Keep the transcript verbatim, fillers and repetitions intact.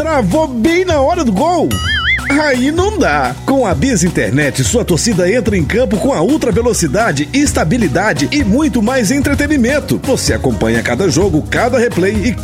travou bem na hora do gol. Aí não dá. Com a Biz Internet, sua torcida entra em campo com a ultra velocidade, estabilidade e muito mais entretenimento. Você acompanha cada jogo, cada replay e